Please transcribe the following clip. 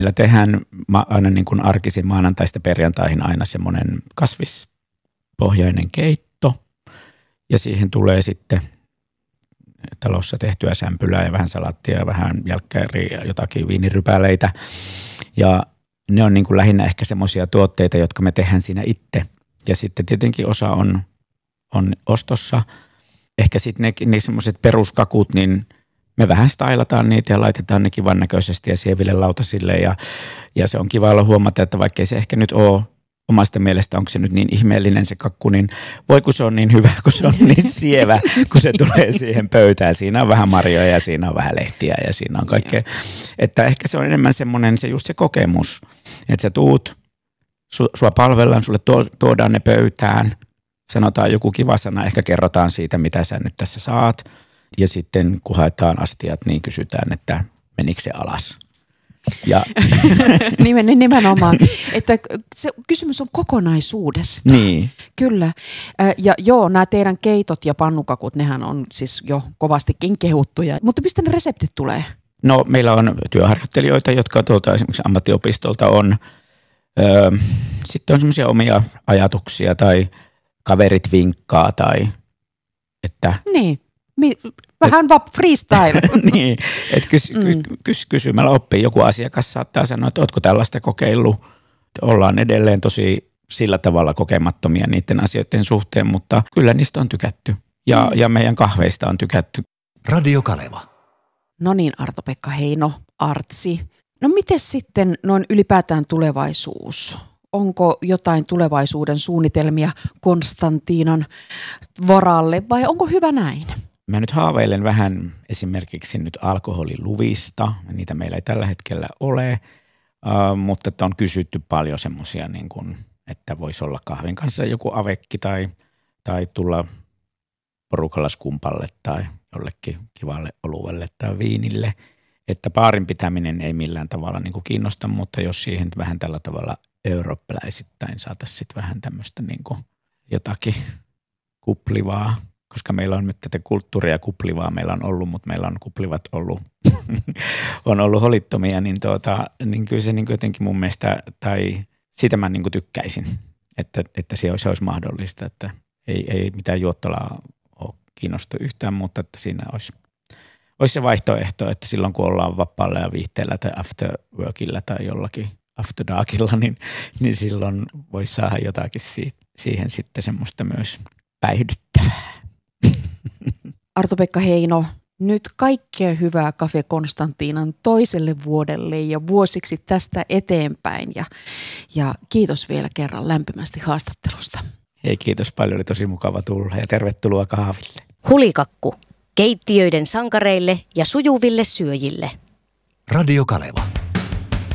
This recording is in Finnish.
Meillä tehdään aina niin kuin arkisin maanantaista perjantaihin aina semmoinen kasvispohjainen keitto. Ja siihen tulee sitten talossa tehtyä sämpylää ja vähän salattia ja vähän jälkkäriä ja jotakin viinirypäleitä. Ja ne on niin kuin lähinnä ehkä semmoisia tuotteita, jotka me tehdään siinä itse. Ja sitten tietenkin osa on ostossa. Ehkä sitten ne semmoiset peruskakut, niin me vähän stylataan niitä ja laitetaan ne kivan näköisesti ja sieville lautasille. Ja se on kiva olla huomata, että vaikkei se ehkä nyt ole omasta mielestä, onko se nyt niin ihmeellinen se kakku, niin voi kun se on niin hyvä, kun se on niin sievä, kun se tulee siihen pöytään. Siinä on vähän marjoja ja siinä on vähän lehtiä ja siinä on kaikkea. Että ehkä se on enemmän semmoinen just se kokemus, että sä tuut, sua palvellaan, sulle tuodaan ne pöytään, sanotaan joku kiva sana, ehkä kerrotaan siitä, mitä sä nyt tässä saat. Ja sitten kun haetaan astiat, niin kysytään, että menikö se alas. Ja nimenomaan, että se kysymys on kokonaisuudesta. Niin. Kyllä. Ja joo, nämä teidän keitot ja pannukakut, nehän on siis jo kovastikin kehuttuja. Mutta mistä ne reseptit tulee? No meillä on työharjoittelijoita, jotka tuolta esimerkiksi ammattiopistolta on. Sitten on semmoisia omia ajatuksia tai kaverit vinkkaa tai että... Niin. Vähän vaan freestyle. Niin, että kysymällä oppii. Joku asiakas saattaa sanoa, että ootko tällaista kokeillut. Ollaan edelleen tosi sillä tavalla kokemattomia niiden asioiden suhteen, mutta kyllä niistä on tykätty. Ja meidän kahveista on tykätty. Radio Kaleva. No niin, Arto-Pekka Heino, artsi. No miten sitten noin ylipäätään tulevaisuus? Onko jotain tulevaisuuden suunnitelmia Konstantiinan varalle vai onko hyvä näin? Mä nyt haaveilen vähän esimerkiksi nyt alkoholiluvista. Niitä meillä ei tällä hetkellä ole, mutta että on kysytty paljon semmoisia, niin kuin, että voisi olla kahvin kanssa joku avekki tai tulla porukalla skumpalle tai jollekin kivalle oluelle tai viinille. Että baarin pitäminen ei millään tavalla niin kuin kiinnosta, mutta jos siihen vähän tällä tavalla eurooppalaisittain saataisiin sitten vähän tämmöistä niin kuin jotakin kuplivaa. Koska meillä on nyt tätä kulttuuria kuplivaa, meillä on ollut, mutta meillä on kuplivat ollut, on ollut holittomia, niin kyllä se niin jotenkin mun mielestä, tai sitä mä niin tykkäisin, että se olisi mahdollista, että ei mitään juottolaa ole kiinnostu yhtään, mutta että siinä olisi se vaihtoehto, että silloin kun ollaan vapaalla ja viihteellä tai afterworkilla tai jollakin afterdarkilla, niin silloin voisi saada jotakin siihen sitten semmoista myös päihdyttävää. Arto-Pekka Heino, nyt kaikkea hyvää Cafe Konstantinan toiselle vuodelle ja vuosiksi tästä eteenpäin. Ja kiitos vielä kerran lämpimästi haastattelusta. Hei, kiitos paljon, oli tosi mukava tulla ja tervetuloa kahville. Hulikakku, keittiöiden sankareille ja sujuville syöjille. Radio Kaleva.